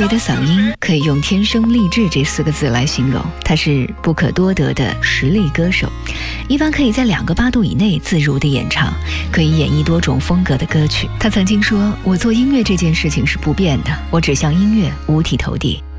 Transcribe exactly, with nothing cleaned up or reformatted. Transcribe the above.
伟的嗓音可以用天生丽质这四个字来形容，他是不可多得的实力歌手，一般可以在两个八度以内自如地演唱，可以演绎多种风格的歌曲。他曾经说，我做音乐这件事情是不变的，我只向音乐五体投地。